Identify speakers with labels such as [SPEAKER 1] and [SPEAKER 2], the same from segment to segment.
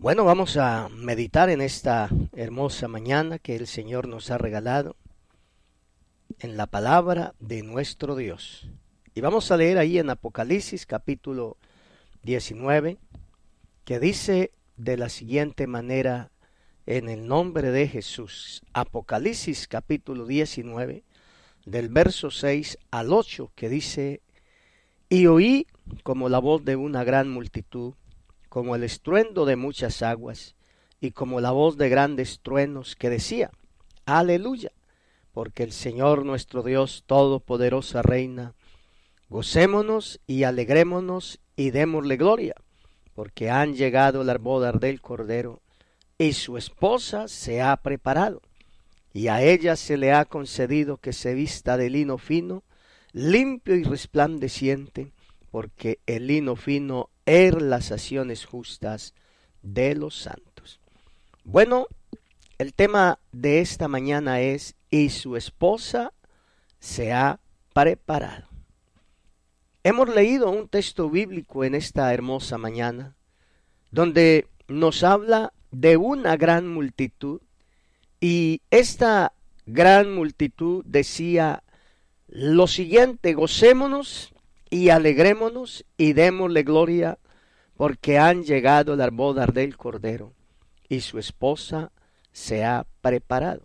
[SPEAKER 1] Bueno, vamos a meditar en esta hermosa mañana que el Señor nos ha regalado en la palabra de nuestro Dios. Y vamos a leer ahí en Apocalipsis capítulo 19, que dice de la siguiente manera, en el nombre de Jesús. Apocalipsis capítulo 19, del verso 6 al 8, que dice: Y oí como la voz de una gran multitud, como el estruendo de muchas aguas, y como la voz de grandes truenos, que decía: Aleluya, porque el Señor nuestro Dios Todopoderoso reina. Gocémonos y alegrémonos y démosle gloria, porque han llegado las bodas del Cordero, y su esposa se ha preparado, y a ella se le ha concedido que se vista de lino fino, limpio y resplandeciente, porque el lino fino es las acciones justas de los santos. Bueno, el tema de esta mañana es: y su esposa se ha preparado. Hemos leído un texto bíblico en esta hermosa mañana, donde nos habla de una gran multitud, y esta gran multitud decía lo siguiente: gocémonos y alegrémonos y démosle gloria, porque han llegado las bodas del Cordero, y su esposa se ha preparado.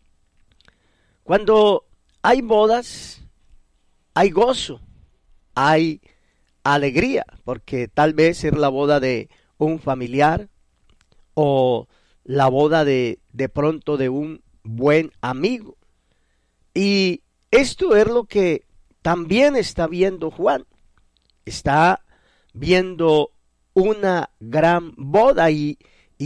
[SPEAKER 1] Cuando hay bodas, hay gozo, hay alegría, porque tal vez es la boda de un familiar o la boda de pronto de un buen amigo. Y esto es lo que también está viendo Juan. Está viendo una gran boda y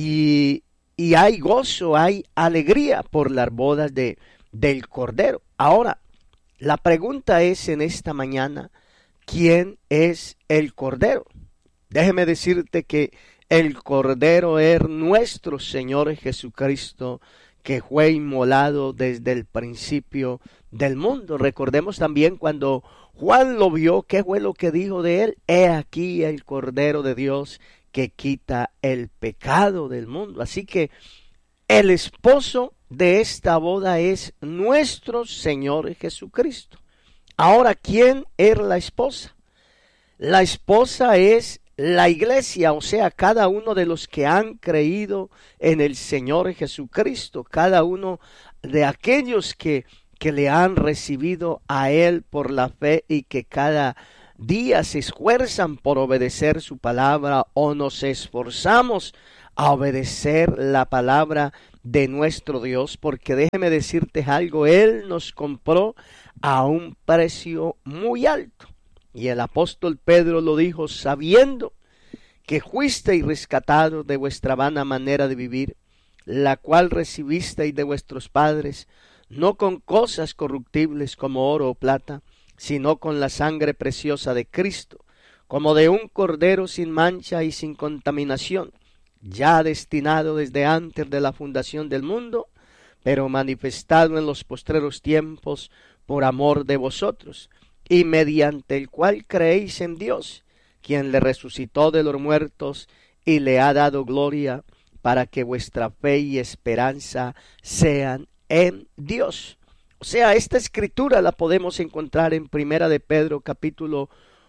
[SPEAKER 1] hay gozo, hay alegría por las bodas del Cordero. Ahora, la pregunta es en esta mañana: ¿quién es el Cordero? Déjeme decirte que el Cordero es nuestro Señor Jesucristo, que fue inmolado desde el principio del mundo. Recordemos también cuando Juan lo vio, ¿qué fue lo que dijo de él? He aquí el Cordero de Dios que quita el pecado del mundo. Así que el esposo de esta boda es nuestro Señor Jesucristo. Ahora, ¿quién es la esposa? La esposa es la iglesia, o sea, cada uno de los que han creído en el Señor Jesucristo, cada uno de aquellos que le han recibido a Él por la fe y que cada día se esfuerzan por obedecer su palabra, o nos esforzamos a obedecer la palabra de nuestro Dios, porque déjeme decirte algo: Él nos compró a un precio muy alto. Y el apóstol Pedro lo dijo: sabiendo que fuisteis rescatados de vuestra vana manera de vivir, la cual recibisteis de vuestros padres, no con cosas corruptibles como oro o plata, sino con la sangre preciosa de Cristo, como de un cordero sin mancha y sin contaminación, ya destinado desde antes de la fundación del mundo, pero manifestado en los postreros tiempos por amor de vosotros, y mediante el cual creéis en Dios, quien le resucitó de los muertos y le ha dado gloria, para que vuestra fe y esperanza sean en Dios. O sea, esta escritura la podemos encontrar en Primera de Pedro capítulo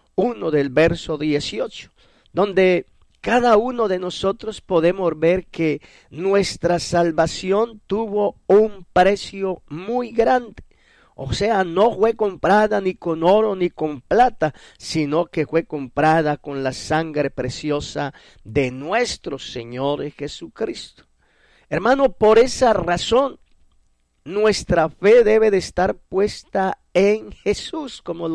[SPEAKER 1] 1 del verso 18, donde cada uno de nosotros podemos ver que nuestra salvación tuvo un precio muy grande. O sea, no fue comprada ni con oro ni con plata, sino que fue comprada con la sangre preciosa de nuestro Señor Jesucristo. Hermano, por esa razón, nuestra fe debe de estar puesta en Jesús, como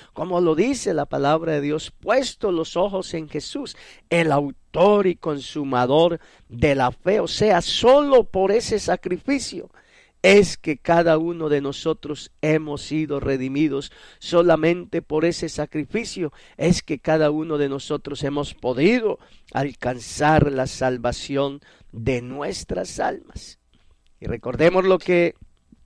[SPEAKER 1] lo dice la palabra de Dios: puesto los ojos en Jesús, el autor y consumador de la fe. O sea, solo por ese sacrificio es que cada uno de nosotros hemos sido redimidos. Solamente por ese sacrificio es que cada uno de nosotros hemos podido alcanzar la salvación de nuestras almas. Y recordemos lo que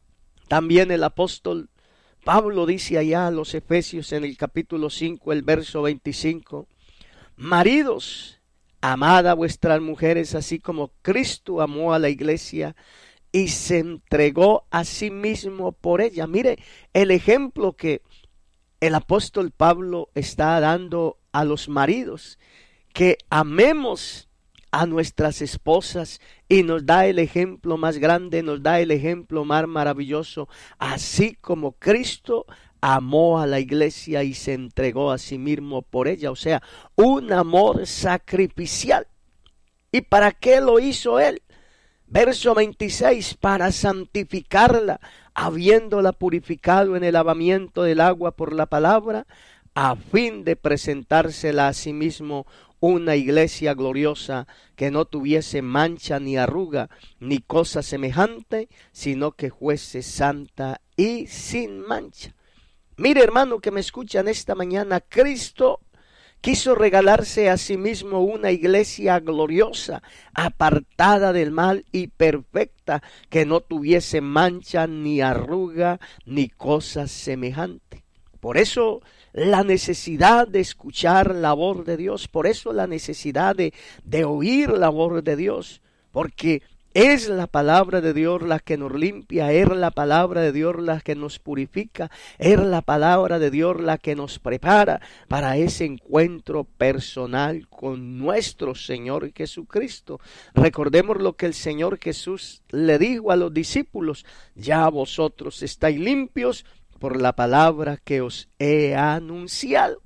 [SPEAKER 1] también el apóstol Pablo dice allá a los Efesios en el capítulo 5, el verso 25: maridos, amad a vuestras mujeres así como Cristo amó a la iglesia y se entregó a sí mismo por ella. Mire el ejemplo que el apóstol Pablo está dando a los maridos, que amemos a nuestras esposas, y nos da el ejemplo más grande, nos da el ejemplo más maravilloso, así como Cristo amó a la iglesia y se entregó a sí mismo por ella, o sea, un amor sacrificial. ¿Y para qué lo hizo él? Verso 26, para santificarla, habiéndola purificado en el lavamiento del agua por la palabra, a fin de presentársela a sí mismo una iglesia gloriosa, que no tuviese mancha ni arruga ni cosa semejante, sino que fuese santa y sin mancha. Mire, hermano que me escuchan esta mañana, Cristo quiso regalarse a sí mismo una iglesia gloriosa, apartada del mal y perfecta, que no tuviese mancha ni arruga ni cosa semejante. Por eso la necesidad de escuchar la voz de Dios, por eso la necesidad de oír la voz de Dios, porque es la palabra de Dios la que nos limpia, es la palabra de Dios la que nos purifica, es la palabra de Dios la que nos prepara para ese encuentro personal con nuestro Señor Jesucristo. Recordemos lo que el Señor Jesús le dijo a los discípulos: ya vosotros estáis limpios por la palabra que os he anunciado.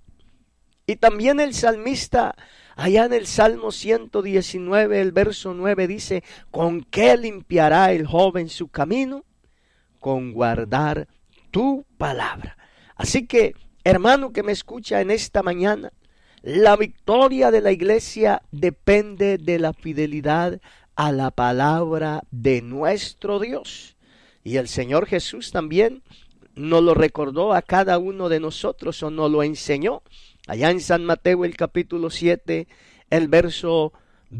[SPEAKER 1] Y también el salmista, allá en el Salmo 119, el verso 9 dice: ¿con qué limpiará el joven su camino? Con guardar tu palabra. Así que, hermano que me escucha en esta mañana, la victoria de la iglesia depende de la fidelidad a la palabra de nuestro Dios. Y el Señor Jesús también nos lo recordó a cada uno de nosotros, o nos lo enseñó. Allá en San Mateo el capítulo 7, el verso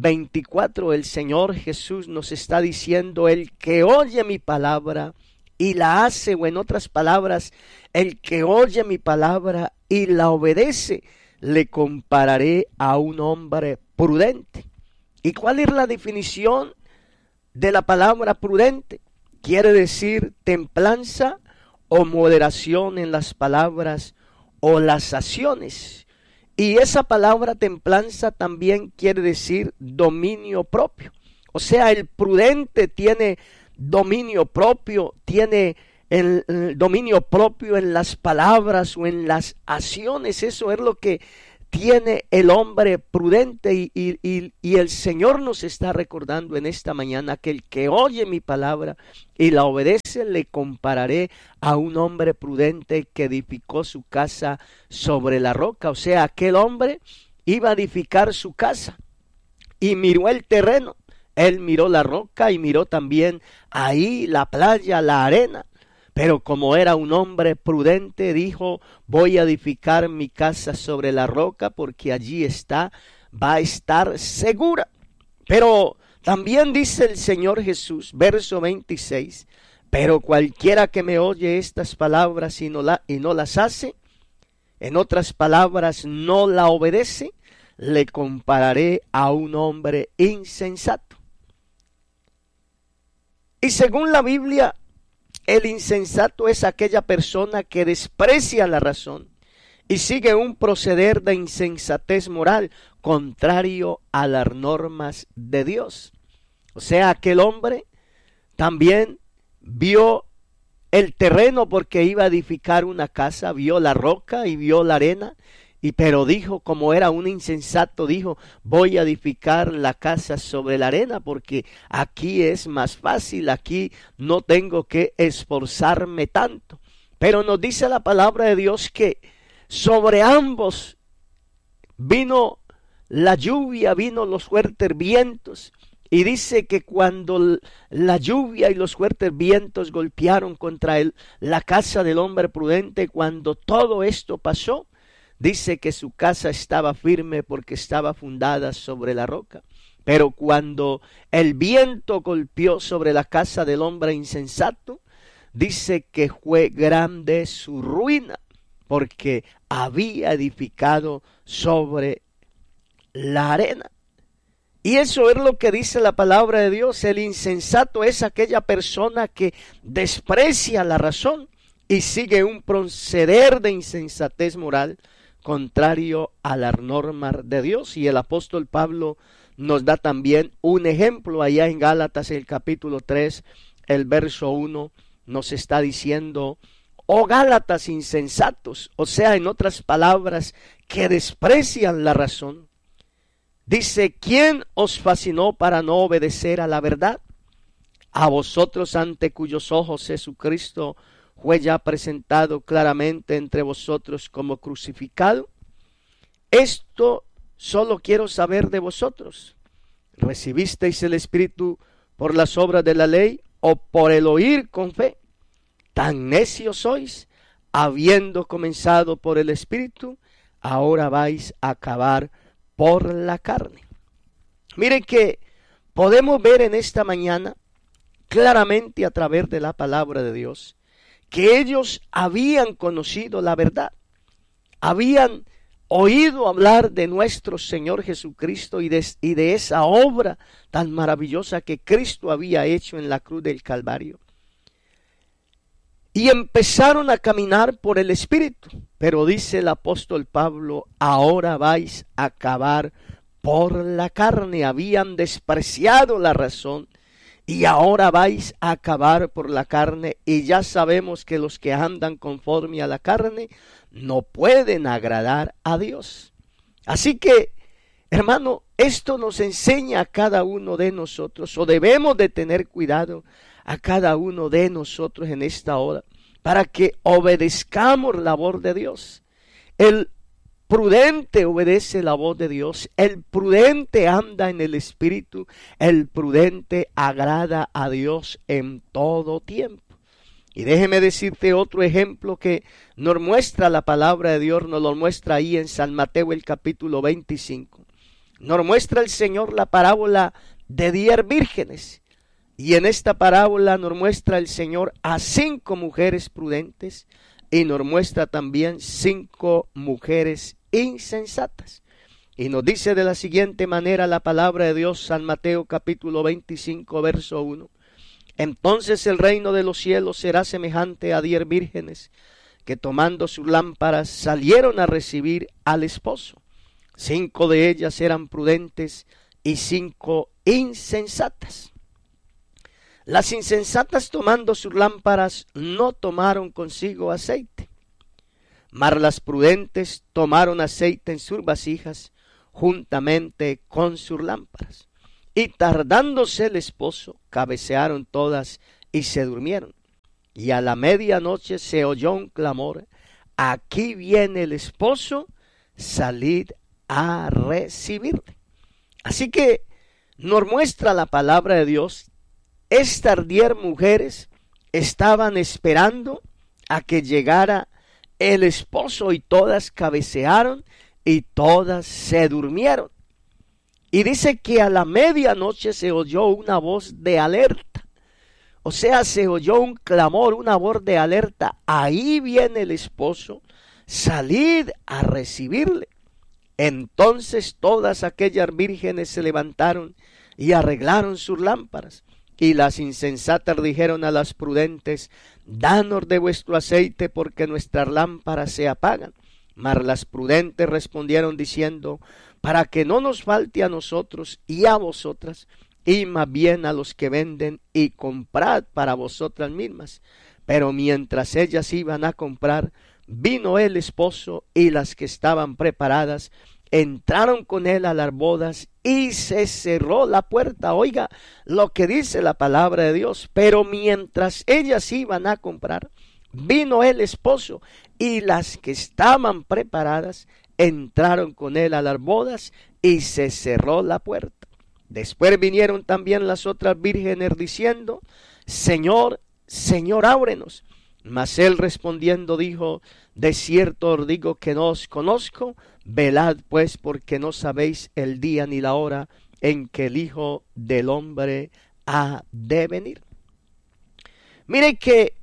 [SPEAKER 1] 24, el Señor Jesús nos está diciendo: el que oye mi palabra y la hace, o en otras palabras, el que oye mi palabra y la obedece, le compararé a un hombre prudente. ¿Y cuál es la definición de la palabra prudente? Quiere decir templanza o moderación en las palabras o las acciones. Y esa palabra templanza también quiere decir dominio propio. O sea, el prudente tiene dominio propio, tiene el dominio propio en las palabras o en las acciones. Eso es lo que tiene el hombre prudente, y el Señor nos está recordando en esta mañana que el que oye mi palabra y la obedece, le compararé a un hombre prudente que edificó su casa sobre la roca. O sea, aquel hombre iba a edificar su casa y miró el terreno, él miró la roca y miró también ahí la playa, la arena. Pero como era un hombre prudente, dijo: voy a edificar mi casa sobre la roca, porque allí va a estar segura. Pero también dice el Señor Jesús, verso 26, pero cualquiera que me oye estas palabras y no las hace, en otras palabras, no la obedece, le compararé a un hombre insensato. Y según la Biblia, el insensato es aquella persona que desprecia la razón y sigue un proceder de insensatez moral contrario a las normas de Dios. O sea, aquel hombre también vio el terreno porque iba a edificar una casa, vio la roca y vio la arena, pero dijo, como era un insensato, dijo: voy a edificar la casa sobre la arena porque aquí es más fácil, aquí no tengo que esforzarme tanto. Pero nos dice la palabra de Dios que sobre ambos vino la lluvia, vino los fuertes vientos, y dice que cuando la lluvia y los fuertes vientos golpearon contra la casa del hombre prudente, cuando todo esto pasó, dice que su casa estaba firme porque estaba fundada sobre la roca. Pero cuando el viento golpeó sobre la casa del hombre insensato, dice que fue grande su ruina, porque había edificado sobre la arena. Y eso es lo que dice la palabra de Dios. El insensato es aquella persona que desprecia la razón y sigue un proceder de insensatez moral contrario a la norma de Dios. Y el apóstol Pablo nos da también un ejemplo allá en Gálatas, el capítulo 3, el verso 1, nos está diciendo: oh Gálatas insensatos, o sea, en otras palabras, que desprecian la razón. Dice: ¿quién os fascinó para no obedecer a la verdad? A vosotros, ante cuyos ojos Jesucristo fue ya presentado claramente entre vosotros como crucificado. Esto solo quiero saber de vosotros: ¿recibisteis el Espíritu por las obras de la ley o por el oír con fe? Tan necios sois, habiendo comenzado por el Espíritu, ahora vais a acabar por la carne. Miren que podemos ver en esta mañana claramente a través de la palabra de Dios que ellos habían conocido la verdad, habían oído hablar de nuestro Señor Jesucristo y de esa obra tan maravillosa que Cristo había hecho en la cruz del Calvario. Y empezaron a caminar por el Espíritu. Pero dice el apóstol Pablo: ahora vais a acabar por la carne. Habían despreciado la razón y ahora vais a acabar por la carne. Y ya sabemos que los que andan conforme a la carne no pueden agradar a Dios. Así que, hermano, esto nos enseña a cada uno de nosotros, o debemos de tener cuidado a cada uno de nosotros en esta hora, para que obedezcamos la voz de Dios. El prudente obedece la voz de Dios, el prudente anda en el Espíritu, el prudente agrada a Dios en todo tiempo. Y déjeme decirte otro ejemplo que nos muestra la palabra de Dios, nos lo muestra ahí en San Mateo el capítulo 25. Nos muestra el Señor la parábola de 10 vírgenes. Y en esta parábola nos muestra el Señor a 5 mujeres prudentes y nos muestra también 5 mujeres insensatas. Y nos dice de la siguiente manera la palabra de Dios, San Mateo capítulo 25, verso 1. Entonces el reino de los cielos será semejante a 10 vírgenes que tomando sus lámparas salieron a recibir al esposo. 5 de ellas eran prudentes y 5 insensatas. Las insensatas, tomando sus lámparas, no tomaron consigo aceite, mas las prudentes tomaron aceite en sus vasijas juntamente con sus lámparas. Y tardándose el esposo, cabecearon todas y se durmieron. Y a la medianoche se oyó un clamor: aquí viene el esposo, salid a recibirle. Así que nos muestra la palabra de Dios. Estas 10 mujeres estaban esperando a que llegara el esposo y todas cabecearon y todas se durmieron. Y dice que a la medianoche se oyó una voz de alerta. O sea, se oyó un clamor, una voz de alerta: ahí viene el esposo, salid a recibirle. Entonces todas aquellas vírgenes se levantaron y arreglaron sus lámparas. Y las insensatas dijeron a las prudentes: danos de vuestro aceite, porque nuestras lámparas se apagan. Mas las prudentes respondieron diciendo: para que no nos falte a nosotros y a vosotras, y más bien a los que venden, y comprad para vosotras mismas. Pero mientras ellas iban a comprar, vino el esposo, y las que estaban preparadas entraron con él a las bodas y se cerró la puerta. Oiga lo que dice la palabra de Dios. Pero mientras ellas iban a comprar, vino el esposo y las que estaban preparadas entraron con él a las bodas y se cerró la puerta. Después vinieron también las otras vírgenes diciendo: Señor, Señor, ábrenos. Mas él respondiendo dijo: de cierto os digo que no os conozco. Velad pues, porque no sabéis el día ni la hora en que el Hijo del Hombre ha de venir. Mire que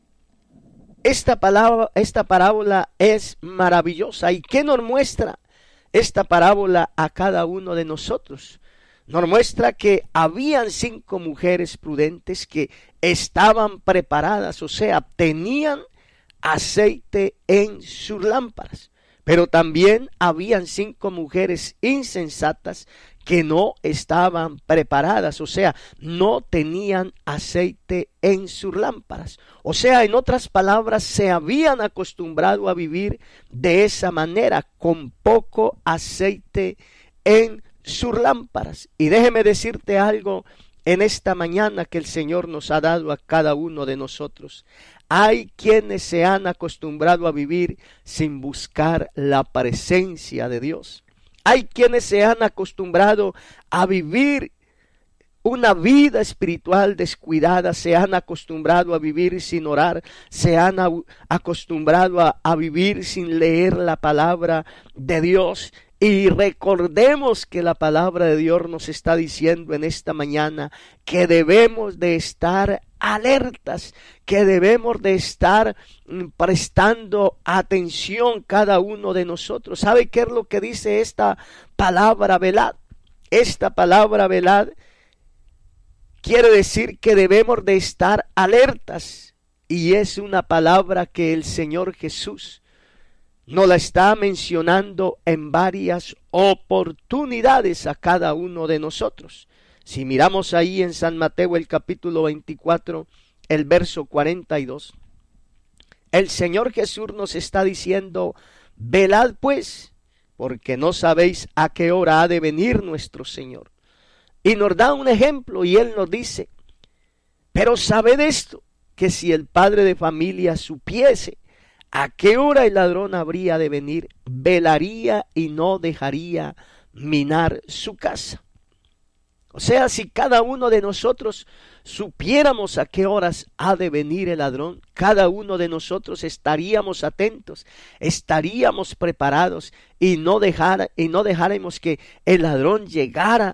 [SPEAKER 1] esta parábola es maravillosa. ¿Y qué nos muestra esta parábola a cada uno de nosotros? nos muestra que habían 5 mujeres prudentes que estaban preparadas, o sea, tenían aceite en sus lámparas. Pero también habían 5 mujeres insensatas que no estaban preparadas, o sea, no tenían aceite en sus lámparas. O sea, en otras palabras, se habían acostumbrado a vivir de esa manera, con poco aceite en sus lámparas. Y déjeme decirte algo en esta mañana que el Señor nos ha dado a cada uno de nosotros. Hay quienes se han acostumbrado a vivir sin buscar la presencia de Dios. Hay quienes se han acostumbrado a vivir una vida espiritual descuidada, se han acostumbrado a vivir sin orar, se han acostumbrado a vivir sin leer la palabra de Dios. Y recordemos que la palabra de Dios nos está diciendo en esta mañana que debemos de estar alertas, que debemos de estar prestando atención cada uno de nosotros. ¿Sabe qué es lo que dice esta palabra velad? Esta palabra velad quiere decir que debemos de estar alertas, y es una palabra que el Señor Jesús nos la está mencionando en varias oportunidades a cada uno de nosotros. Si miramos ahí en San Mateo el capítulo 24, el verso 42, el Señor Jesús nos está diciendo: velad pues, porque no sabéis a qué hora ha de venir nuestro Señor. Y nos da un ejemplo y Él nos dice: pero sabed esto, que si el padre de familia supiese a qué hora el ladrón habría de venir, velaría y no dejaría minar su casa. O sea, si cada uno de nosotros supiéramos a qué horas ha de venir el ladrón, cada uno de nosotros estaríamos atentos, estaríamos preparados y no dejáramos que el ladrón llegara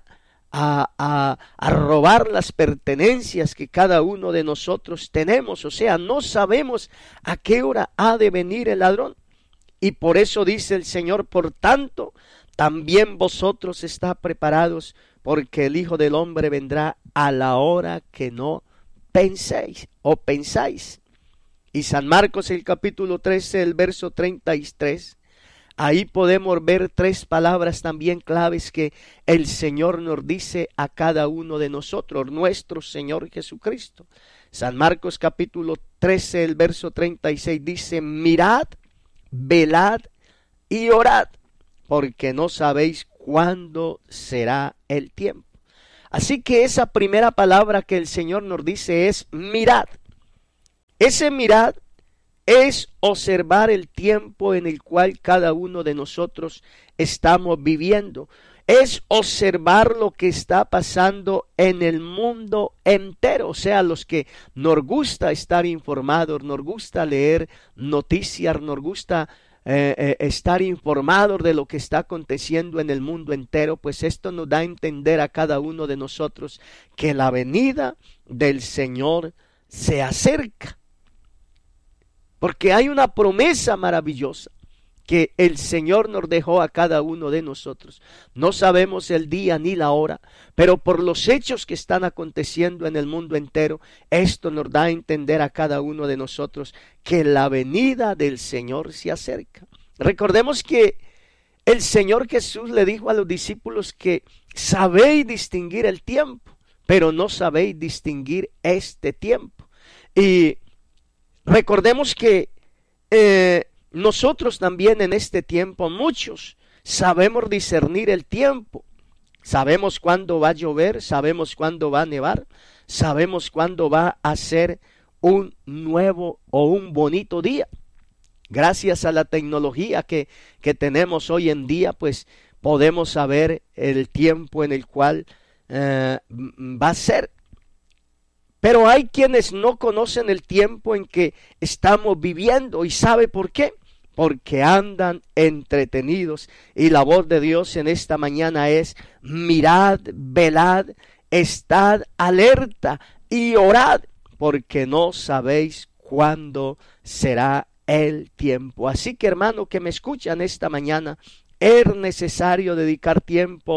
[SPEAKER 1] a robar las pertenencias que cada uno de nosotros tenemos. O sea, no sabemos a qué hora ha de venir el ladrón. Y por eso dice el Señor: por tanto, también vosotros está preparados, porque el Hijo del Hombre vendrá a la hora que no penséis o pensáis. Y San Marcos el capítulo 13, el verso 33, ahí podemos ver 3 palabras también claves que el Señor nos dice a cada uno de nosotros, nuestro Señor Jesucristo. San Marcos capítulo 13, el verso 36 dice: mirad, velad y orad, porque no sabéis cuándo será el tiempo. Así que esa primera palabra que el Señor nos dice es mirad. Ese mirad es observar el tiempo en el cual cada uno de nosotros estamos viviendo. Es observar lo que está pasando en el mundo entero. O sea, los que nos gusta estar informados, nos gusta leer noticias, nos gusta estar informados de lo que está aconteciendo en el mundo entero, pues esto nos da a entender a cada uno de nosotros que la venida del Señor se acerca. Porque hay una promesa maravillosa que el Señor nos dejó a cada uno de nosotros. No sabemos el día ni la hora, pero por los hechos que están aconteciendo en el mundo entero, esto nos da a entender a cada uno de nosotros que la venida del Señor se acerca. Recordemos que el Señor Jesús le dijo a los discípulos que sabéis distinguir el tiempo, pero no sabéis distinguir este tiempo. Y recordemos que nosotros también en este tiempo, muchos sabemos discernir el tiempo. Sabemos cuándo va a llover, sabemos cuándo va a nevar, sabemos cuándo va a ser un nuevo o un bonito día. Gracias a la tecnología que tenemos hoy en día, pues podemos saber el tiempo en el cual va a ser. Pero hay quienes no conocen el tiempo en que estamos viviendo. ¿Y sabe por qué? Porque andan entretenidos. Y la voz de Dios en esta mañana es: mirad, velad, estad alerta y orad, porque no sabéis cuándo será el tiempo. Así que, hermano que me escuchan esta mañana, es necesario dedicar tiempo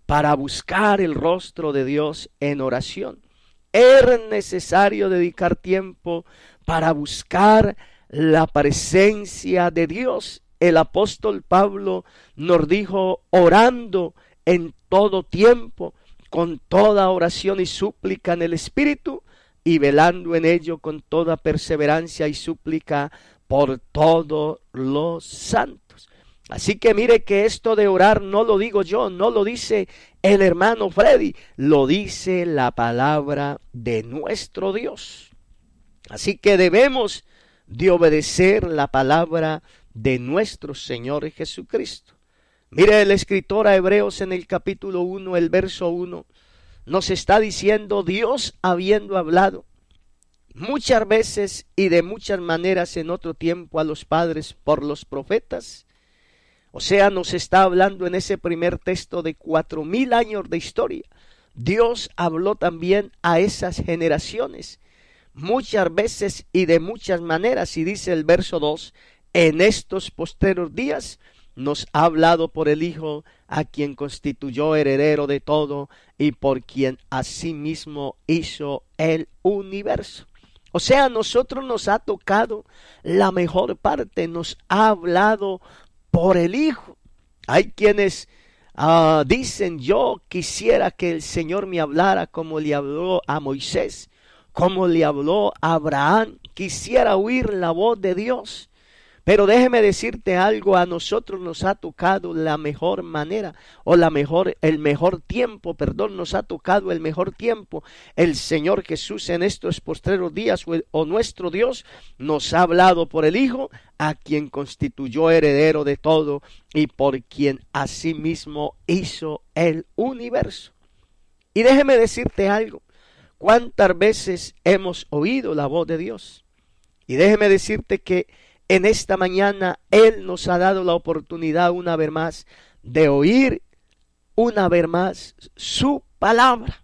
[SPEAKER 1] para buscar el rostro de Dios en oración. Es necesario dedicar tiempo para buscar la presencia de Dios. El apóstol Pablo nos dijo, orando en todo tiempo, con toda oración y súplica en el Espíritu, y velando en ello con toda perseverancia y súplica por todos los santos. Así que mire que esto de orar no lo digo yo, no lo dice el hermano Freddy, lo dice la palabra de nuestro Dios. Así que debemos de obedecer la palabra de nuestro Señor Jesucristo. Mire, el escritor a Hebreos en el capítulo 1, el verso 1, nos está diciendo, Dios habiendo hablado muchas veces y de muchas maneras en otro tiempo a los padres por los profetas. O sea, nos está hablando en ese primer texto de 4000 años de historia. Dios habló también a esas generaciones muchas veces y de muchas maneras. Y dice el verso 2, en estos postreros días nos ha hablado por el Hijo, a quien constituyó heredero de todo y por quien asimismo hizo el universo. O sea, a nosotros nos ha tocado la mejor parte, nos ha hablado por el Hijo. Hay quienes dicen, yo quisiera que el Señor me hablara como le habló a Moisés, como le habló a Abraham, quisiera oír la voz de Dios. Pero déjeme decirte algo, a nosotros nos ha tocado la mejor manera, o el mejor tiempo, nos ha tocado el mejor tiempo. El Señor Jesús en estos postreros días, o nuestro Dios, nos ha hablado por el Hijo, a quien constituyó heredero de todo, y por quien asimismo hizo el universo. Y déjeme decirte algo, ¿cuántas veces hemos oído la voz de Dios? Y déjeme decirte que en esta mañana Él nos ha dado la oportunidad una vez más de oír una vez más su palabra.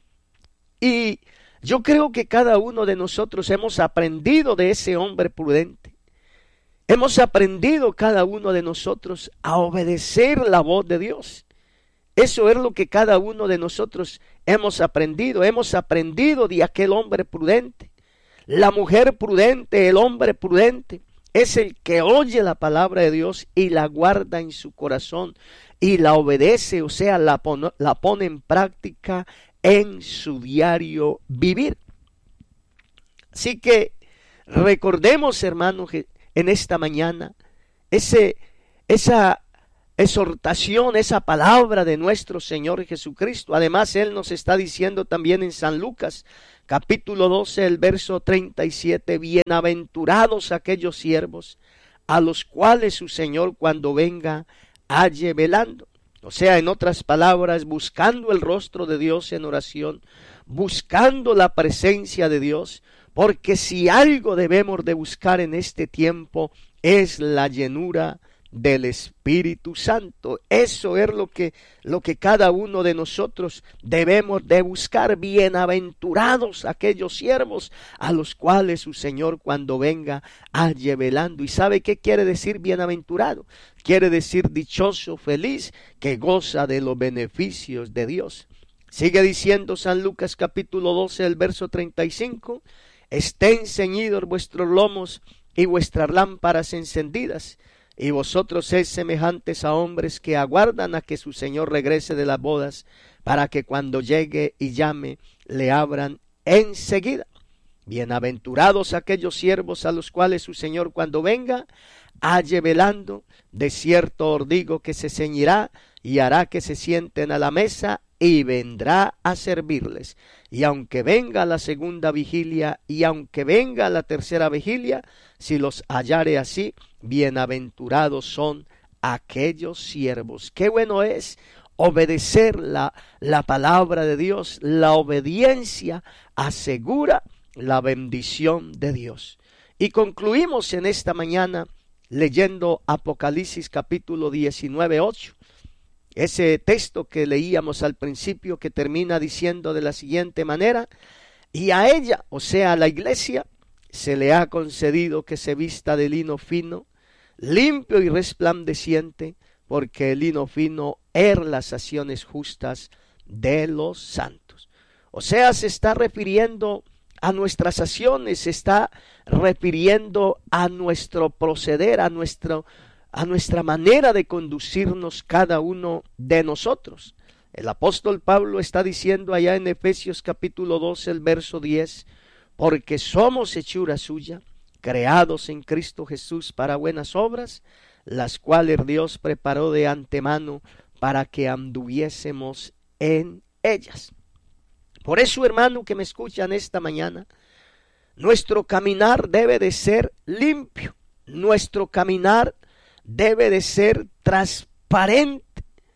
[SPEAKER 1] Y yo creo que cada uno de nosotros hemos aprendido de ese hombre prudente. Hemos aprendido cada uno de nosotros a obedecer la voz de Dios. Eso es lo que cada uno de nosotros hemos aprendido. Hemos aprendido de aquel hombre prudente. La mujer prudente, el hombre prudente, es el que oye la palabra de Dios y la guarda en su corazón y la obedece, o sea, la pone en práctica en su diario vivir. Así que recordemos, hermanos, en esta mañana esa exhortación, esa palabra de nuestro Señor Jesucristo. Además, Él nos está diciendo también en San Lucas, capítulo 12, el verso 37, bienaventurados aquellos siervos a los cuales su Señor cuando venga halle velando. O sea, en otras palabras, buscando el rostro de Dios en oración, buscando la presencia de Dios, porque si algo debemos de buscar en este tiempo es la llenura del Espíritu Santo. Eso es lo que cada uno de nosotros debemos de buscar. Bienaventurados aquellos siervos a los cuales su Señor cuando venga halle velando. ¿Y sabe qué quiere decir bienaventurado? Quiere decir dichoso, feliz, que goza de los beneficios de Dios. Sigue diciendo San Lucas capítulo 12, el verso 35, estén ceñidos vuestros lomos y vuestras lámparas encendidas, y vosotros sed semejantes a hombres que aguardan a que su Señor regrese de las bodas, para que cuando llegue y llame, le abran enseguida. Bienaventurados aquellos siervos a los cuales su Señor cuando venga, halle velando. De cierto os digo que se ceñirá y hará que se sienten a la mesa y vendrá a servirles. Y aunque venga la segunda vigilia y aunque venga la tercera vigilia, si los hallare así, bienaventurados son aquellos siervos. Qué bueno es obedecer la palabra de Dios. La obediencia asegura la bendición de Dios. Y concluimos en esta mañana leyendo Apocalipsis capítulo 19, 8. Ese texto que leíamos al principio, que termina diciendo de la siguiente manera: y a ella, o sea a la iglesia, se le ha concedido que se vista de lino fino, limpio y resplandeciente, porque el lino fino es las acciones justas de los santos. O sea, se está refiriendo a nuestras acciones, se está refiriendo a nuestro proceder, a nuestra manera de conducirnos cada uno de nosotros. El apóstol Pablo está diciendo allá en Efesios capítulo 12, el verso 10, porque somos hechura suya, creados en Cristo Jesús para buenas obras, las cuales Dios preparó de antemano para que anduviésemos en ellas. Por eso, hermano que me escuchan esta mañana, nuestro caminar debe de ser limpio, nuestro caminar debe de ser transparente,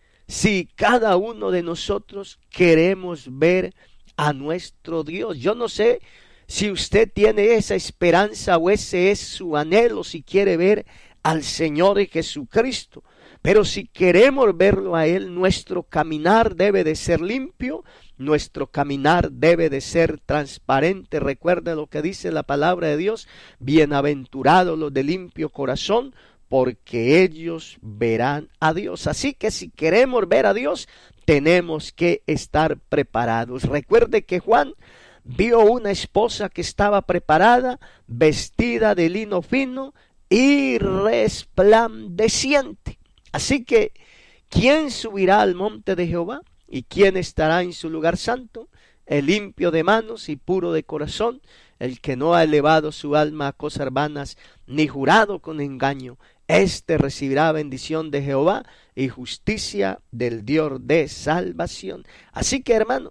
[SPEAKER 1] si cada uno de nosotros queremos ver a nuestro Dios. Yo no sé si usted tiene esa esperanza o ese es su anhelo, si quiere ver al Señor Jesucristo. Pero si queremos verlo a Él, nuestro caminar debe de ser limpio, nuestro caminar debe de ser transparente. Recuerde lo que dice la palabra de Dios: bienaventurados los de limpio corazón, porque ellos verán a Dios. Así que si queremos ver a Dios, tenemos que estar preparados. Recuerde que Juan vio una esposa que estaba preparada, vestida de lino fino y resplandeciente. Así que, ¿quién subirá al monte de Jehová? ¿Y quién estará en su lugar santo? El limpio de manos y puro de corazón, el que no ha elevado su alma a cosas vanas, ni jurado con engaño. Este recibirá bendición de Jehová y justicia del Dios de salvación. Así que, hermano,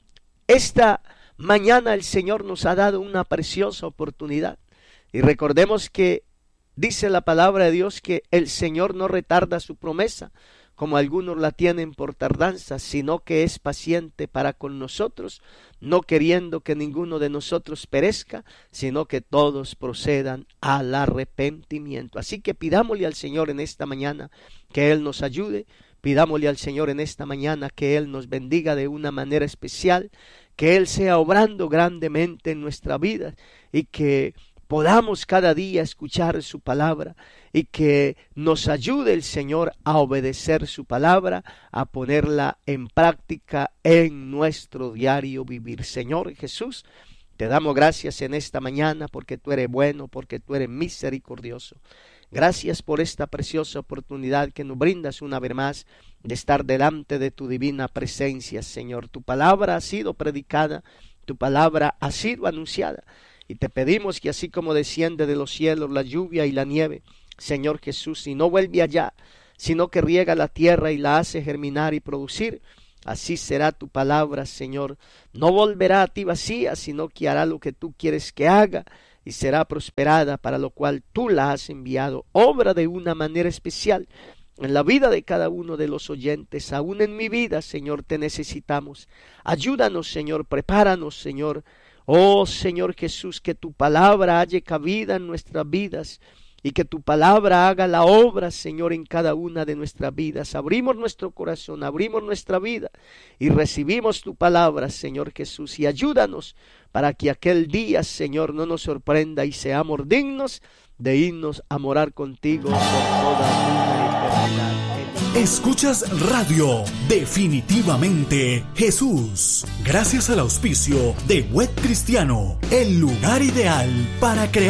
[SPEAKER 1] esta mañana el Señor nos ha dado una preciosa oportunidad. Y recordemos que dice la palabra de Dios que el Señor no retarda su promesa, como algunos la tienen por tardanza, sino que es paciente para con nosotros, no queriendo que ninguno de nosotros perezca, sino que todos procedan al arrepentimiento. Así que pidámosle al Señor en esta mañana que Él nos ayude, pidámosle al Señor en esta mañana que Él nos bendiga de una manera especial, que Él sea obrando grandemente en nuestra vida y que podamos cada día escuchar su palabra y que nos ayude el Señor a obedecer su palabra, a ponerla en práctica en nuestro diario vivir. Señor Jesús, te damos gracias en esta mañana porque tú eres bueno, porque tú eres misericordioso. Gracias por esta preciosa oportunidad que nos brindas una vez más de estar delante de tu divina presencia, Señor. Tu palabra ha sido predicada, tu palabra ha sido anunciada. Y te pedimos que así como desciende de los cielos la lluvia y la nieve, Señor Jesús, y no vuelve allá, sino que riega la tierra y la hace germinar y producir, así será tu palabra, Señor. No volverá a ti vacía, sino que hará lo que tú quieres que haga y será prosperada para lo cual tú la has enviado. Obra de una manera especial en la vida de cada uno de los oyentes, aún en mi vida, Señor, te necesitamos. Ayúdanos, Señor, prepáranos, Señor. Oh Señor Jesús, que tu palabra halle cabida en nuestras vidas y que tu palabra haga la obra, Señor, en cada una de nuestras vidas. Abrimos nuestro corazón, abrimos nuestra vida y recibimos tu palabra, Señor Jesús, y ayúdanos para que aquel día, Señor, no nos sorprenda y seamos dignos de irnos a morar contigo por toda una eternidad.
[SPEAKER 2] Escuchas Radio Definitivamente Jesús, gracias al auspicio de Web Cristiano, el lugar ideal para crear